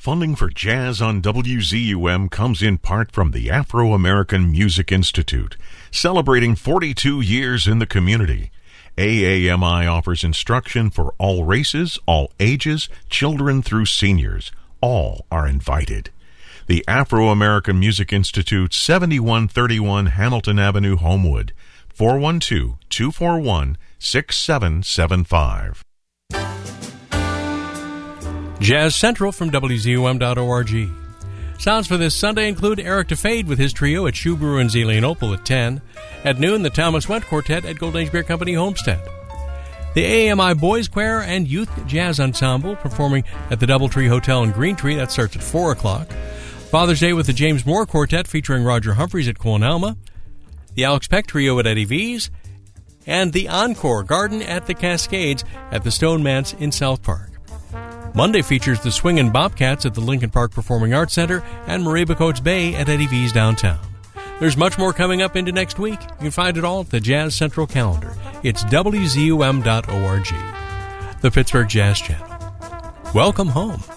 Funding for Jazz on WZUM comes in part from the Afro-American Music Institute, celebrating 42 years in the community. AAMI offers instruction for all races, all ages, children through seniors. All are invited. The Afro-American Music Institute, 7131 Hamilton Avenue, Homewood, 412-241-6775. Jazz Central from WZUM.org. Sounds for this Sunday include Eric DeFade with his trio at Shoe Brew in Zelienople at 10. At noon, the Thomas Went Quartet at Golden Age Beer Company, Homestead. The AMI Boys Choir and Youth Jazz Ensemble performing at the Doubletree Hotel in Greentree. That starts at 4 o'clock. Father's Day with the James Moore Quartet featuring Roger Humphreys at Coalnalma. The Alex Peck Trio at Eddie V's. And the Encore Garden at the Cascades at the Stone Manse in South Park. Monday features the Swingin' Bobcats at the Lincoln Park Performing Arts Center and Mariba Coates Bay at Eddie V's downtown. There's much more coming up into next week. You can find it all at the Jazz Central calendar. It's WZUM.org, the Pittsburgh Jazz Channel. Welcome home.